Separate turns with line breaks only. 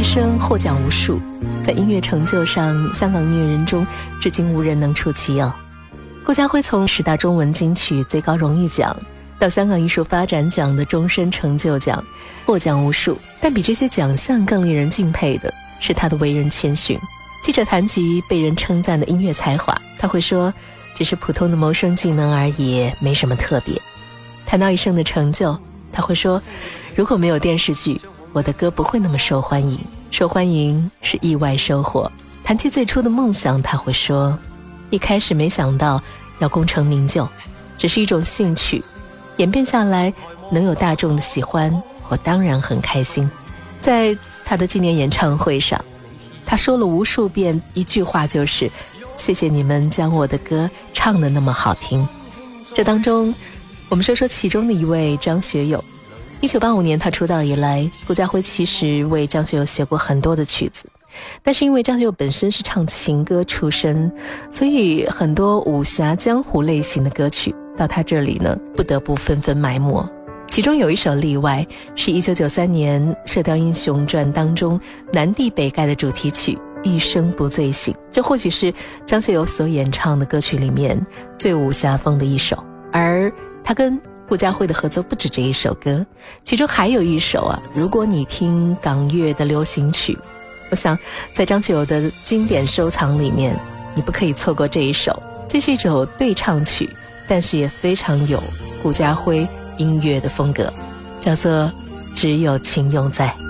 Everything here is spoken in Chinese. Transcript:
生获奖无数，在音乐成就上，香港音乐人中至今无人能出其右。顾嘉辉从10大中文金曲最高荣誉奖到香港艺术发展奖的终身成就奖，获奖无数，但比这些奖项更令人敬佩的是他的为人谦逊。记者谈及被人称赞的音乐才华，他会说只是普通的谋生技能而已，没什么特别。谈到一生的成就，他会说如果没有电视剧，我的歌不会那么受欢迎，受欢迎是意外收获。谈起最初的梦想，他会说一开始没想到要功成名就，只是一种兴趣，演变下来能有大众的喜欢，我当然很开心。在他的纪念演唱会上，他说了无数遍一句话，就是谢谢你们将我的歌唱得那么好听。这当中我们说说其中的一位张学友。1985年他出道以来，顾嘉辉其实为张学友写过很多的曲子，但是因为张学友本身是唱情歌出身，所以很多武侠江湖类型的歌曲到他这里呢，不得不纷纷埋没。其中有一首例外，是1993年《射雕英雄传》当中南帝北丐的主题曲《一生不醉醒》，这或许是张学友所演唱的歌曲里面最武侠风的一首。而他跟顾嘉辉的合作不止这一首歌，其中还有一首如果你听港乐的流行曲，我想在张学友的经典收藏里面，你不可以错过这一首。这是一首对唱曲，但是也非常有顾嘉辉音乐的风格，叫做《只有情永在》。